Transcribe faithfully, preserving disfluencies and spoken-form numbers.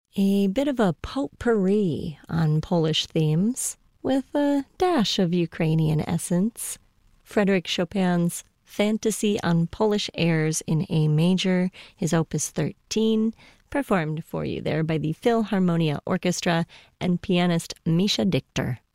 A bit of a potpourri on Polish themes with a dash of Ukrainian essence. Frédéric Chopin's Fantasy on Polish Airs in A Major, his Opus thirteen, performed for you there by the Philharmonia Orchestra and pianist Misha Dichter.